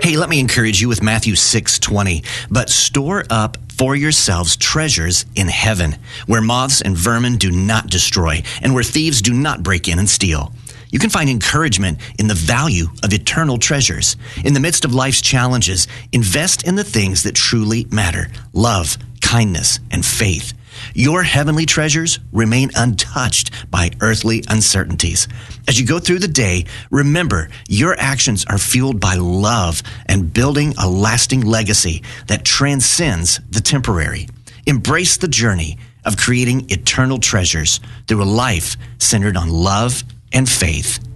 Hey, let me encourage you with Matthew 6:20. But store up for yourselves treasures in heaven, where moths and vermin do not destroy, and where thieves do not break in and steal. You can find encouragement in the value of eternal treasures. In the midst of life's challenges, invest in the things that truly matter: love, kindness, and faith. Your heavenly treasures remain untouched by earthly uncertainties. As you go through the day, remember your actions are fueled by love and building a lasting legacy that transcends the temporary. Embrace the journey of creating eternal treasures through a life centered on love and faith.